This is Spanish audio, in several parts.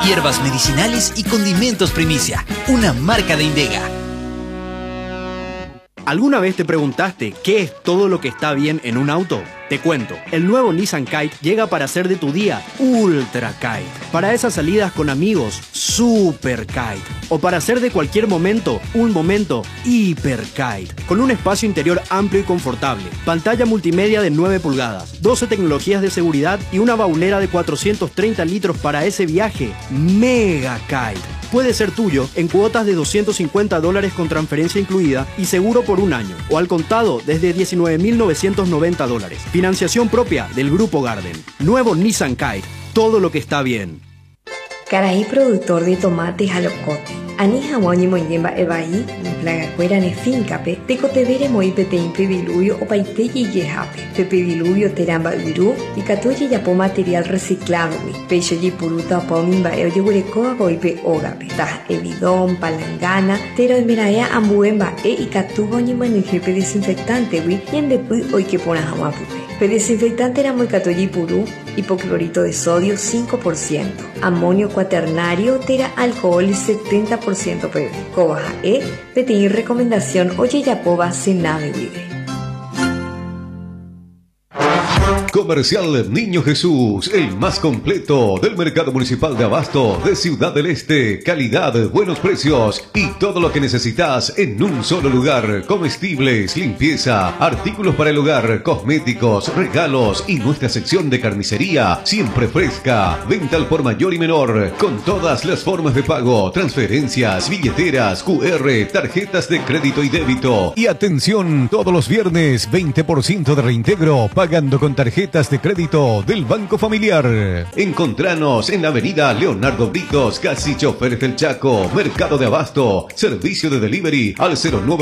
hierbas medicinales y condimentos Primicia, una marca de Indega. ¿Alguna vez te preguntaste qué es todo lo que está bien en un auto? Te cuento, el nuevo Nissan Kite llega para hacer de tu día Ultra Kite. Para esas salidas con amigos, Super Kite. O para hacer de cualquier momento, un momento Hiper Kite. Con un espacio interior amplio y confortable, pantalla multimedia de 9 pulgadas, 12 tecnologías de seguridad y una baulera de 430 litros para ese viaje Mega Kite. Puede ser tuyo en cuotas de $250 con transferencia incluida y seguro por un año, o al contado desde $19.990. Financiación propia del Grupo Garden. Nuevo Nissan Kite, todo lo que está bien. Caraí productor de tomates alocote. Ani hawani moyemba ebai, plaga cuera ne fincape, tecotevere moi peteimpe diluvio o paiteyi yehape. Pepe diluvio teramba viru, y catoye yapo material reciclado, pecho y puruta pomimba el yugurecoa goipe ogape. Tah evidón, palangana, tero emeraea ambuemba y catubo ni manujepe desinfectante, y en depuy hoy que pona hamapupe. Desinfectante era muy catoyi purú, hipoclorito de sodio 5%, amonio cuaternario, tera alcohol 70% PB. Cobaja PTI recomendación oye yapoba senave vive. Comercial Niño Jesús, el más completo del mercado municipal de abasto de Ciudad del Este. Calidad, buenos precios y todo lo que necesitas en un solo lugar. Comestibles, limpieza, artículos para el hogar, cosméticos, regalos y nuestra sección de carnicería siempre fresca. Venta al por mayor y menor con todas las formas de pago, transferencias, billeteras, QR, tarjetas de crédito y débito. Y atención, todos los viernes 20% de reintegro pagando con tarjetas de crédito del Banco Familiar. Encontranos en la avenida Leonardo Britos, casi Choferes del Chaco, Mercado de Abasto. Servicio de delivery al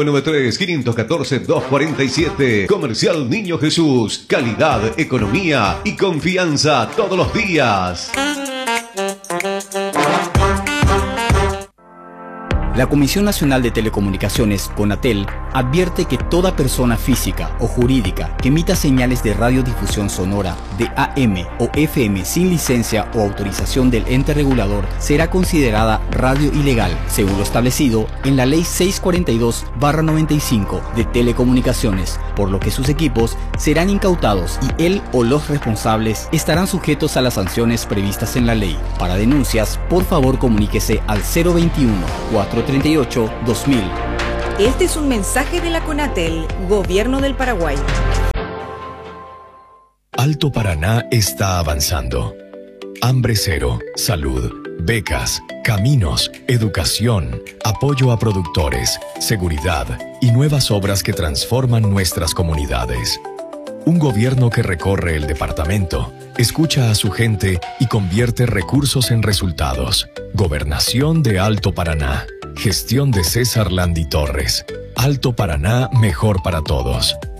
0993-514-247. Comercial Niño Jesús. Calidad, economía y confianza todos los días. La Comisión Nacional de Telecomunicaciones, CONATEL, advierte que toda persona física o jurídica que emita señales de radiodifusión sonora de AM o FM sin licencia o autorización del ente regulador será considerada radio ilegal, según lo establecido en la Ley 642/95 de Telecomunicaciones, por lo que sus equipos serán incautados y él o los responsables estarán sujetos a las sanciones previstas en la ley. Para denuncias, por favor comuníquese al 021-438-2000. Este es un mensaje de la CONATEL, Gobierno del Paraguay. Alto Paraná está avanzando. Hambre cero, salud, becas, caminos, educación, apoyo a productores, seguridad y nuevas obras que transforman nuestras comunidades. Un gobierno que recorre el departamento, escucha a su gente y convierte recursos en resultados. Gobernación de Alto Paraná. Gestión de César Landi Torres. Alto Paraná, mejor para todos.